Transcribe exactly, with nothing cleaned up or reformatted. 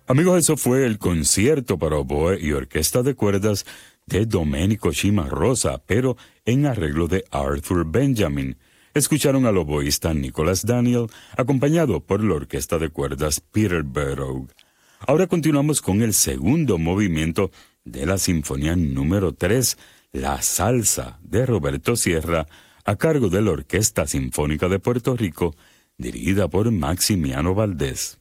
Amigos, eso fue el concierto para oboe y orquesta de cuerdas de Domenico Cimarosa, pero en arreglo de Arthur Benjamin. Escucharon al oboísta Nicholas Daniel, acompañado por la orquesta de cuerdas Peterborough. Ahora continuamos con el segundo movimiento de la Sinfonía número tres, La Salsa, de Roberto Sierra, a cargo de la Orquesta Sinfónica de Puerto Rico, dirigida por Maximiano Valdés.